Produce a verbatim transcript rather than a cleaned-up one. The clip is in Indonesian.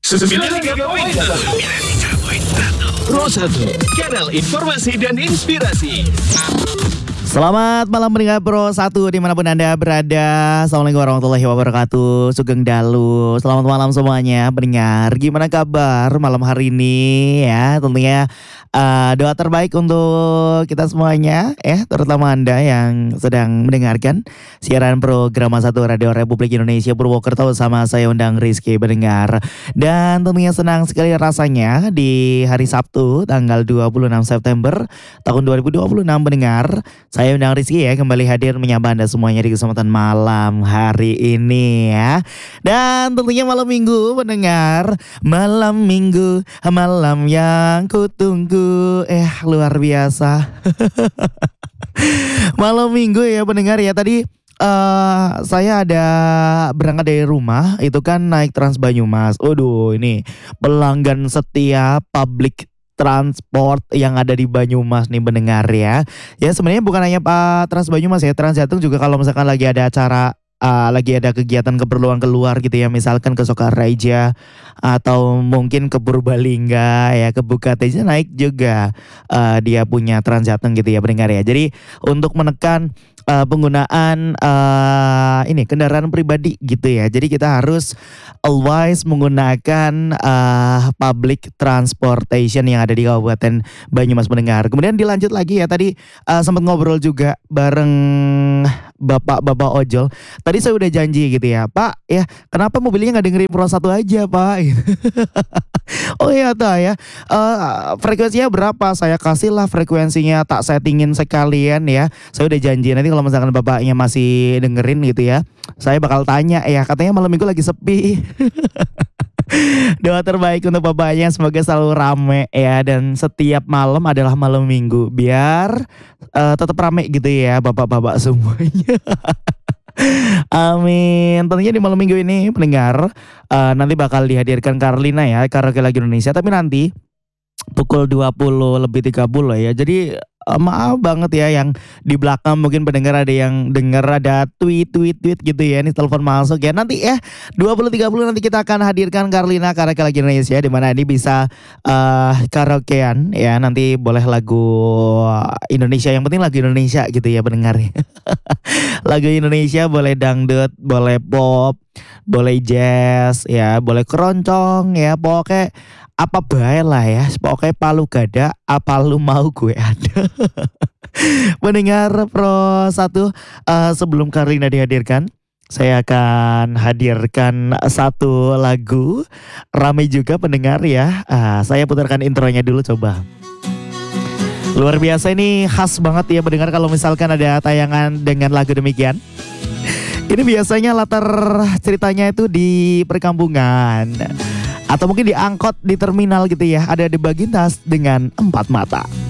sembilan puluh tiga koma satu Pro satu, kanal informasi dan inspirasi. Selamat malam pendengar Pro satu dimanapun Anda berada. Assalamualaikum warahmatullahi wabarakatuh. Sugeng Dalu. Selamat malam semuanya pendengar. Gimana kabar malam hari ini ya? Tentunya uh, doa terbaik untuk kita semuanya ya, terutama Anda yang sedang mendengarkan siaran program satu Radio Republik Indonesia Purwokerto bersama saya Undang Rizky pendengar. Dan tentunya senang sekali rasanya di hari Sabtu tanggal dua puluh enam September tahun dua ribu dua puluh enam pendengar. Saya Undang Rizky ya kembali hadir menyapa Anda semuanya di kesempatan malam hari ini ya. Dan tentunya malam minggu pendengar, malam minggu, malam yang kutunggu. Eh luar biasa. Malam minggu ya pendengar ya. Tadi Uh, saya ada berangkat dari rumah itu kan naik Trans Banyumas. Waduh ini pelanggan setia public transport yang ada di Banyumas nih pendengar ya. Ya sebenarnya bukan hanya Pak Trans Banyumas ya, Trans Jatung juga kalau misalkan lagi ada acara Uh, lagi ada kegiatan keperluan keluar gitu ya, misalkan ke Sokaraja atau mungkin ke Purbalingga ya, ke Bukatnya naik juga uh, dia punya Trans Jateng gitu ya pendengar ya. Jadi untuk menekan uh, penggunaan uh, ini kendaraan pribadi gitu ya, jadi kita harus always menggunakan uh, public transportation yang ada di Kabupaten Banyumas pendengar. Kemudian dilanjut lagi ya, tadi uh, sempat ngobrol juga bareng bapak-bapak ojol. Tadi saya udah janji gitu ya, Pak ya kenapa mobilnya gak dengerin Pro satu aja Pak. Oh iya tuh ya, uh, frekuensinya berapa, saya kasih lah frekuensinya, tak settingin sekalian ya. Saya udah janji nanti kalau misalkan bapaknya masih dengerin gitu ya, saya bakal tanya ya, katanya malam minggu lagi sepi. Doa terbaik untuk bapaknya semoga selalu rame ya, dan setiap malam adalah malam minggu biar uh, tetap rame gitu ya bapak-bapak semuanya. Amin. Tentunya di malam minggu ini pendengar uh, nanti bakal dihadirkan Karlina ya, Karaoke Lagu Indonesia, tapi nanti pukul dua puluh lebih tiga puluh ya. Jadi uh, maaf banget ya yang di belakang mungkin pendengar ada yang dengar ada tweet-tweet-tweet gitu ya. Ini telepon masuk ya. Nanti ya dua puluh tiga puluh nanti kita akan hadirkan Karlina Karaoke Lagu Indonesia, di mana ini bisa uh, karaokean ya. Nanti boleh lagu Indonesia, yang penting lagu Indonesia gitu ya pendengar. Lagu Indonesia boleh dangdut, boleh pop, boleh jazz ya, boleh keroncong ya, pokoknya apa baik lah ya, pokoknya palu gada, apa lu mau gue ada. Mendengar Pro satu, uh, sebelum Karlina dihadirkan, saya akan hadirkan satu lagu ramai juga pendengar ya. Uh, saya putarkan intronya dulu coba. Luar biasa, ini khas banget ya pendengar kalau misalkan ada tayangan dengan lagu demikian. Ini biasanya latar ceritanya itu di perkampungan atau mungkin di angkot di terminal gitu ya. Ada di Bagintas dengan empat mata.